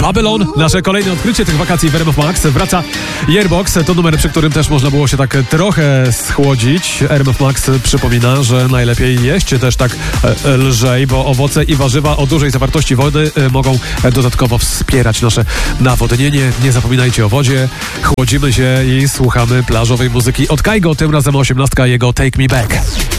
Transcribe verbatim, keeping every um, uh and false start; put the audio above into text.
Babylon, nasze kolejne odkrycie tych wakacji w R M F Max. Wraca Yearbox, to numer, przy którym też można było się tak trochę schłodzić. R M F Max przypomina, że najlepiej jeść też tak e, lżej, bo owoce i warzywa o dużej zawartości wody e, mogą dodatkowo wspierać nasze nawodnienie. Nie zapominajcie o wodzie, chłodzimy się i słuchamy plażowej muzyki od Kaigo, tym razem osiemnastka jego Take Me Back.